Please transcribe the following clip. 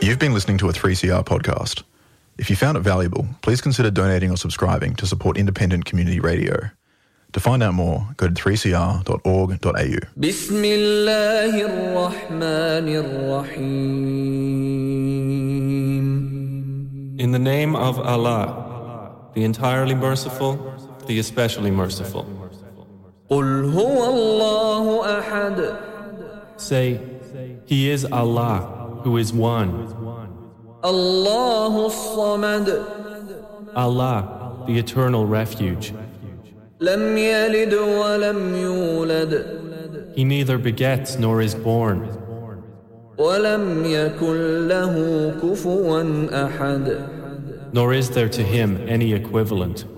You've been listening to a 3CR podcast. If you found it valuable, please consider donating or subscribing to support independent community radio. To find out more, go to 3cr.org.au. In the name of Allah, the entirely merciful, the especially merciful. قُلْ هُوَ اللَّهُ أَحَدٌ. Say, He is Allah, who is one. الله الصمد. Allah, the eternal refuge. لم يلد ولم يولد. He neither begets nor is born. ولم يكن له كفوا أحد. Nor is there to him any equivalent.